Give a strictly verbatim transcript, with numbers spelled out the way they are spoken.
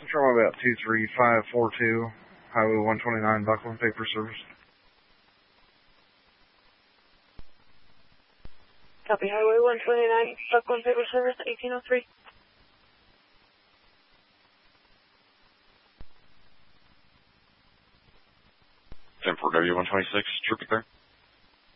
Control about two three five four two, Highway one twenty-nine, Buckland, paper service. Copy, Highway one twenty-nine, Buckland, paper service, eighteen oh three. ten four W one twenty-six, trooper there.